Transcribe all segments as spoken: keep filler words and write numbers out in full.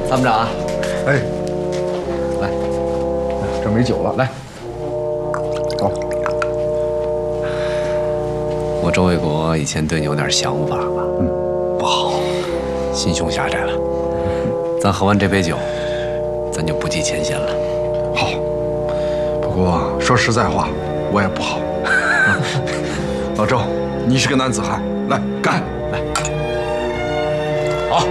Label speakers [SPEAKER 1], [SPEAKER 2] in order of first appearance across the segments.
[SPEAKER 1] 参谋长，
[SPEAKER 2] 哎，
[SPEAKER 1] 来，
[SPEAKER 2] 这没酒了，来，走。
[SPEAKER 1] 我周卫国以前对你有点想法吧？
[SPEAKER 2] 嗯，
[SPEAKER 1] 不好，心胸狭窄了。咱喝完这杯酒，咱就不计前嫌了。
[SPEAKER 2] 好，不过说实在话，我也不好。老周，你是个男子汉，来干！
[SPEAKER 1] 来，
[SPEAKER 3] 好。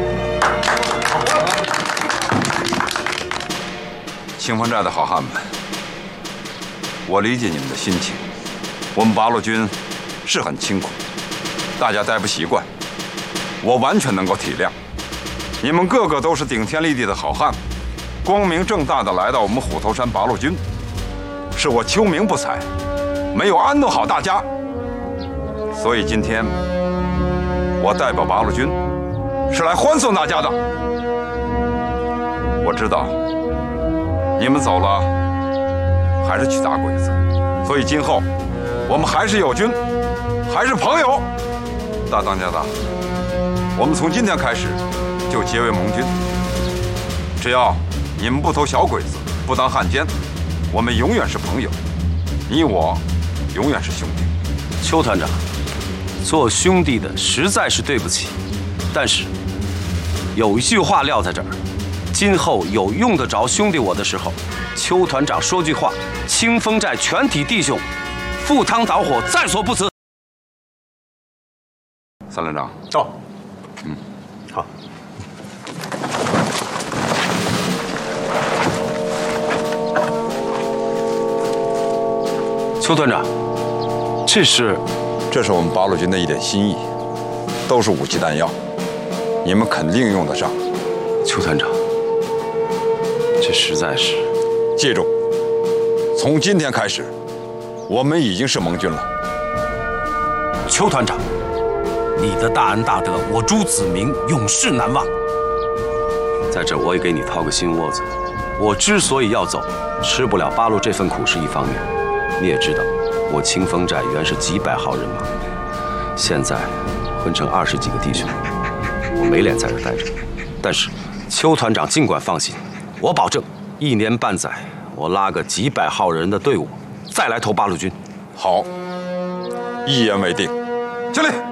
[SPEAKER 3] 清风寨的好汉们，我理解你们的心情。我们八路军是很清苦，大家待不习惯，我完全能够体谅。你们个个都是顶天立地的好汉，光明正大的来到我们虎头山八路军，是我秋明不才，没有安顿好大家。所以今天我代表八路军是来欢送大家的。我知道你们走了还是去打鬼子，所以今后我们还是友军，还是朋友。大当家的，我们从今天开始就结为盟军。只要你们不投小鬼子，不当汉奸，我们永远是朋友，你我永远是兄弟。
[SPEAKER 4] 邱团长，做兄弟的实在是对不起，但是有一句话撂在这儿，今后有用得着兄弟我的时候，邱团长说句话，清风寨全体弟兄赴汤蹈火，在所不辞。
[SPEAKER 3] 三连长
[SPEAKER 4] 到。
[SPEAKER 3] 嗯，
[SPEAKER 4] 好。邱团长，这是，
[SPEAKER 3] 这是我们八路军的一点心意，都是武器弹药，你们肯定用得上。
[SPEAKER 4] 邱团长，这实在是，
[SPEAKER 3] 记住，从今天开始，我们已经是盟军了。
[SPEAKER 4] 邱团长，你的大恩大德，我朱子明永世难忘。在这，我也给你掏个心窝子。我之所以要走，吃不了八路这份苦是一方面，你也知道，我清风寨原是几百号人马，现在分成二十几个弟兄，我没脸在这待着。但是，邱团长尽管放心，我保证，一年半载，我拉个几百号人的队伍，再来投八路军。
[SPEAKER 3] 好，一言为定。敬礼。